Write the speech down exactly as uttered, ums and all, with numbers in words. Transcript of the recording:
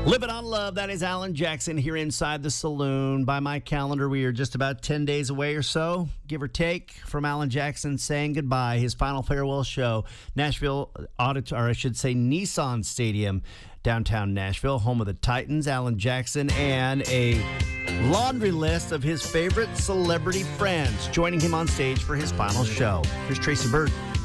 Living on Love, that is Alan Jackson here inside the saloon. By my calendar, we are just about ten days away or so, give or take, from Alan Jackson saying goodbye, his final farewell show. Nashville Auditor, or I should say Nissan Stadium, downtown Nashville, home of the Titans, Alan Jackson, and a laundry list of his favorite celebrity friends joining him on stage for his final show. Here's Tracy Bird.